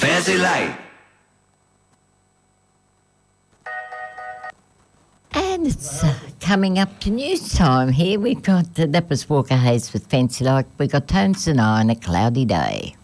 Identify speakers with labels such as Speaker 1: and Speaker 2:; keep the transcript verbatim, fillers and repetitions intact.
Speaker 1: Fancy Light.
Speaker 2: And it's uh, coming up to news time here. We've got, uh, that was Walker Hayes with Fancy Like. We've got Tones and I on a cloudy day.